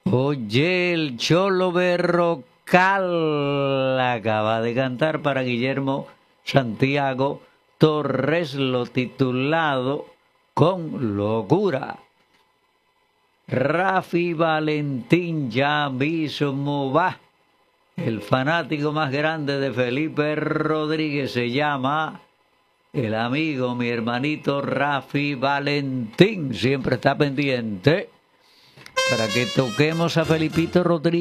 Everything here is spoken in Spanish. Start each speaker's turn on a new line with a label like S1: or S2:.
S1: Oye, el Cholo Berrocal acaba de cantar para Guillermo Santiago Torres, lo titulado Con Locura. Rafi Valentín ya mismo va. El fanático más grande de Felipe Rodríguez se llama el amigo, mi hermanito Rafi Valentín. Siempre está pendiente para que toquemos a Felipito Rodríguez.